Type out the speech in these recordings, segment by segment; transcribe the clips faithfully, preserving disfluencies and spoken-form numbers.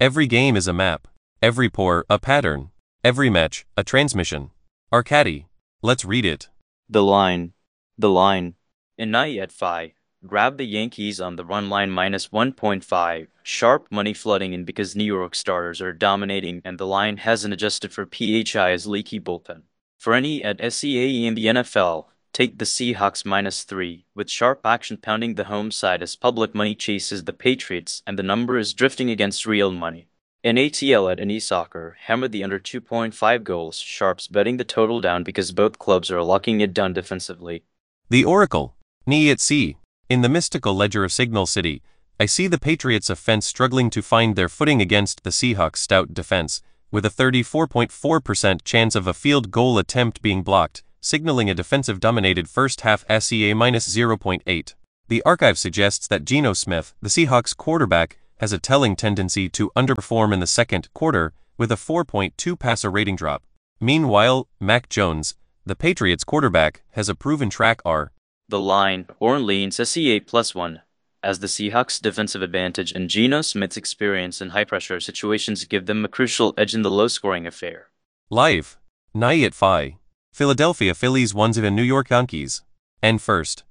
Every game is a map. Every pour, a pattern. Every match, a transmission. Arcadi. Let's read it. The line. The line. In night at five. Grab the Yankees on the run line minus one point five. Sharp money flooding in because New York starters are dominating and the line hasn't adjusted for P H I's leaky bullpen. For any at S C A E in the N F L, take the Seahawks minus three, with sharp action pounding the home side as public money chases the Patriots and the number is drifting against real money. In A T L at Any Soccer, hammer the under two point five goals, sharps betting the total down because both clubs are locking it down defensively. The Oracle. Ni at sea. In the mystical ledger of Signal City, I see the Patriots' offense struggling to find their footing against the Seahawks' stout defense, with a thirty-four point four percent chance of a field goal attempt being blocked, signaling a defensive-dominated first-half S E A minus zero point eight. The archive suggests that Geno Smith, the Seahawks quarterback, has a telling tendency to underperform in the second quarter, with a four point two passer rating drop. Meanwhile, Mac Jones, the Patriots quarterback, has a proven track R. The line, Orleans S E A plus one, as the Seahawks' defensive advantage and Geno Smith's experience in high-pressure situations give them a crucial edge in the low-scoring affair. Live. Ni at five. Philadelphia Phillies one zero New York Yankees. And first.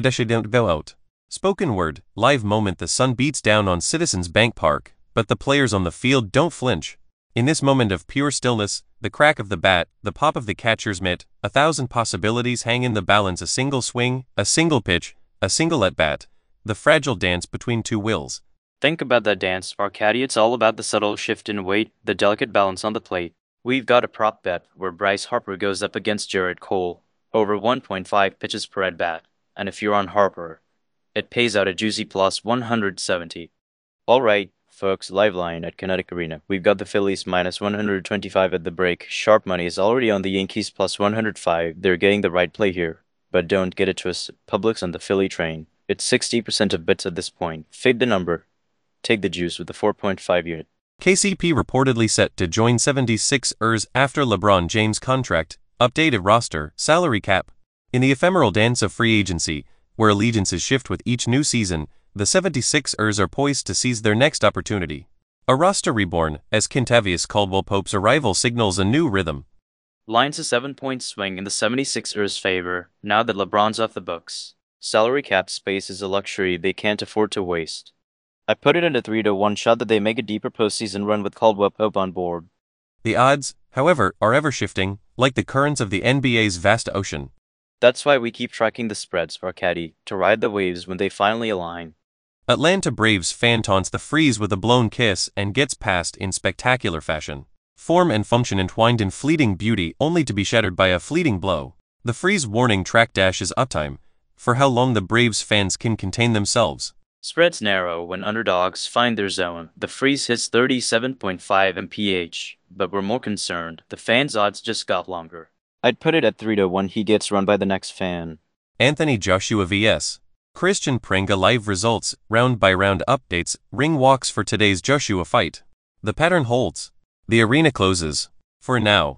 Out. Spoken word, live moment. The sun beats down on Citizens Bank Park, but the players on the field don't flinch. In this moment of pure stillness, the crack of the bat, the pop of the catcher's mitt, a thousand possibilities hang in the balance. A single swing, a single pitch, a single at-bat, the fragile dance between two wills. Think about that dance, Arcadi. It's all about the subtle shift in weight, the delicate balance on the plate. We've got a prop bet where Bryce Harper goes up against Jarrett Cole, over one point five pitches per at-bat, and if you're on Harper, it pays out a juicy plus one hundred seventy. Alright, folks, live line at Kinetic Arena. We've got the Phillies minus one hundred twenty-five at the break. Sharp money is already on the Yankees plus one hundred five. They're getting the right play here. But don't get it twisted. Public's on the Philly train. It's sixty percent of bets at this point. Fade the number. Take the juice with the four point five unit. K C P reportedly set to join seventy-sixers after LeBron James' contract, updated roster, salary cap. In the ephemeral dance of free agency, where allegiances shift with each new season, the seventy-sixers are poised to seize their next opportunity. A roster reborn, as Kentavious Caldwell-Pope's arrival signals a new rhythm. Line's a seven-point swing in the seventy-sixers' favor, now that LeBron's off the books. Salary cap space is a luxury they can't afford to waste. I put it at a three to one shot that they make a deeper postseason run with Caldwell-Pope on board. The odds, however, are ever-shifting, like the currents of the N B A's vast ocean. That's why we keep tracking the spreads, Arcadi, to ride the waves when they finally align. Atlanta Braves fan taunts the Freeze with a blown kiss and gets past in spectacular fashion. Form and function entwined in fleeting beauty only to be shattered by a fleeting blow. The Freeze warning track dashes uptime, for how long the Braves fans can contain themselves. Spreads narrow when underdogs find their zone. The Freeze hits thirty-seven point five M P H, but we're more concerned. The fans' odds just got longer. I'd put it at three to one. He gets run by the next fan. Anthony Joshua versus Christian Pringa. Live results, round by round updates, ring walks for today's Joshua fight. The pattern holds. The arena closes. For now.